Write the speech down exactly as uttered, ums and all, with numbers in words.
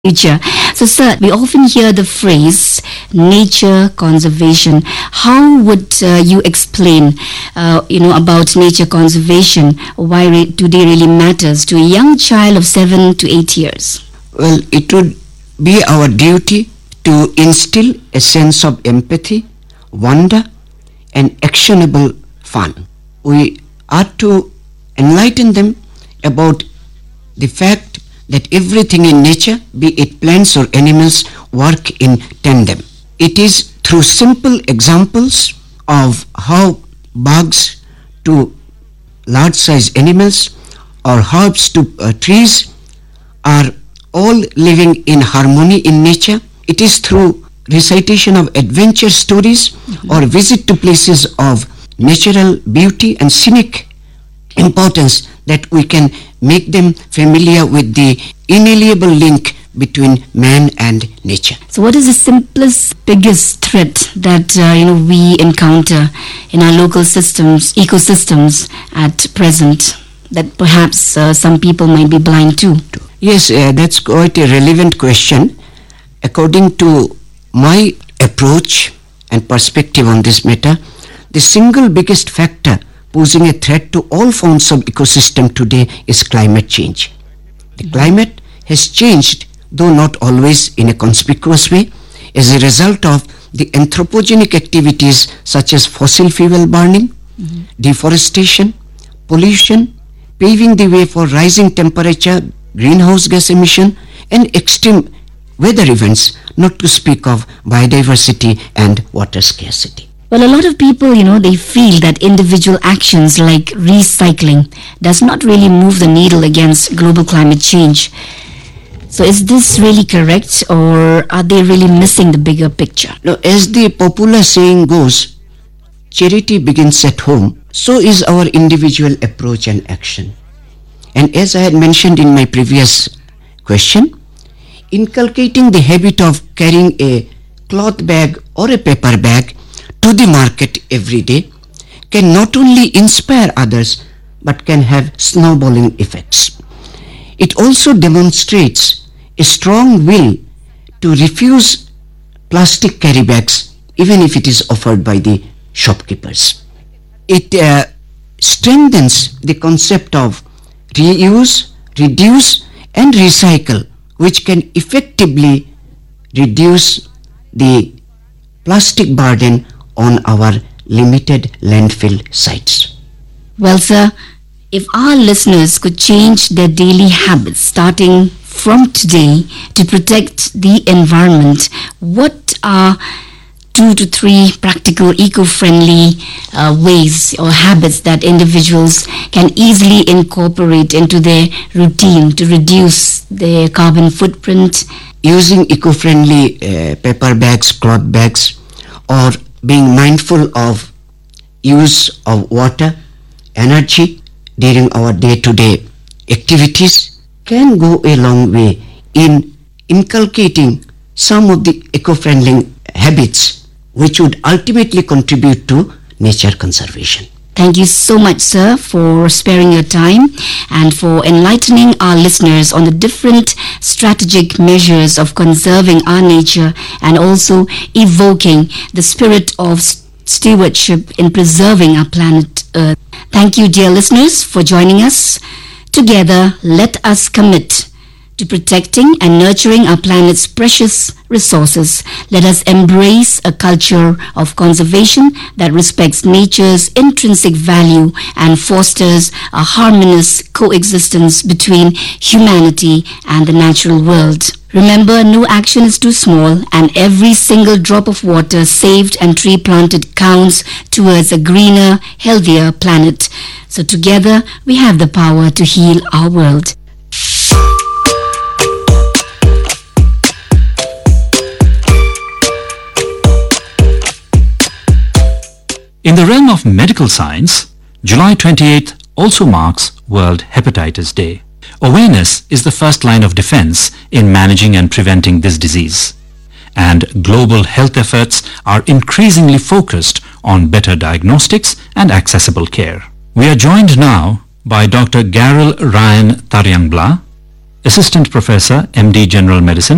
future. So, sir, we often hear the phrase nature conservation. How would uh, you explain, uh, you know, about nature conservation? Why re- today really matters to a young child of seven to eight years? Well, it would be our duty to instill a sense of empathy, wonder, and actionable fun. We are to enlighten them about the fact that everything in nature, be it plants or animals, work in tandem. It is through simple examples of how bugs to large-sized animals or herbs to uh, trees are all living in harmony in nature. It is through recitation of adventure stories mm-hmm. or visit to places of natural beauty and scenic importance that we can make them familiar with the inalienable link between man and nature. So what is the simplest, biggest threat that uh, you know we encounter in our local systems, ecosystems at present, that perhaps uh, some people might be blind to? Yes, uh, that's quite a relevant question. According to my approach and perspective on this matter, the single biggest factor posing a threat to all forms of ecosystem today is climate change. The mm-hmm. climate has changed, though not always in a conspicuous way, as a result of the anthropogenic activities such as fossil fuel burning, mm-hmm. deforestation, pollution, paving the way for rising temperature, greenhouse gas emission, and extreme weather events, not to speak of biodiversity and water scarcity. Well, a lot of people, you know, they feel that individual actions like recycling does not really move the needle against global climate change. So is this really correct, or are they really missing the bigger picture? No, as the popular saying goes, charity begins at home. So is our individual approach and action. And as I had mentioned in my previous question, inculcating the habit of carrying a cloth bag or a paper bag to the market every day can not only inspire others but can have snowballing effects. It also demonstrates a strong will to refuse plastic carry bags even if it is offered by the shopkeepers. It uh, strengthens the concept of reuse, reduce and recycle, which can effectively reduce the plastic burden on our limited landfill sites. Well, sir, if our listeners could change their daily habits starting from today to protect the environment, what are two to three practical eco-friendly uh, ways or habits that individuals can easily incorporate into their routine to reduce their carbon footprint? Using eco-friendly uh, paper bags, cloth bags, or being mindful of use of water, energy during our day-to-day activities can go a long way in inculcating some of the eco-friendly habits which would ultimately contribute to nature conservation. Thank you so much, sir, for sparing your time and for enlightening our listeners on the different strategic measures of conserving our nature and also evoking the spirit of stewardship in preserving our planet Earth. Thank you, dear listeners, for joining us. Together, let us commit to protecting and nurturing our planet's precious resources. Let us embrace a culture of conservation that respects nature's intrinsic value and fosters a harmonious coexistence between humanity and the natural world. Remember, no action is too small, and every single drop of water saved and tree planted counts towards a greener, healthier planet. So together, we have the power to heal our world. In the realm of medical science, July twenty-eighth also marks World Hepatitis Day. Awareness is the first line of defense in managing and preventing this disease. And global health efforts are increasingly focused on better diagnostics and accessible care. We are joined now by Doctor Garel Ryan Taryangblad, Assistant Professor, M D General Medicine